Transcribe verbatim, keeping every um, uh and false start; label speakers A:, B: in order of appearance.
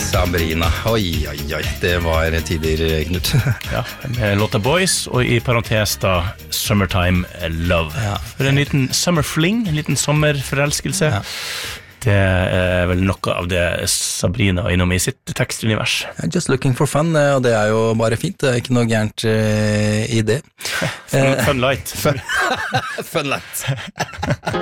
A: Sabrina, oi, oi, oi, det var tider, Knut.
B: Ja, med låta Boys, og i parentes da Summertime Love.
A: Ja.
B: For en liten summer fling, en liten sommerforelskelse. Ja. Det er vel noe av det Sabrina er innom i sitt tekstunivers.
A: Just looking for fun, og det er jo bare fint, det er ikke noe gærent uh, i det.
B: Fun, fun light.
A: Fun, fun light.